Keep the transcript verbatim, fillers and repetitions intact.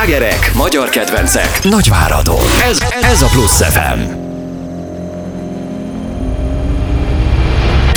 Slágerek, magyar kedvencek, Nagyváradon. Ez, ez a Plusz ef em.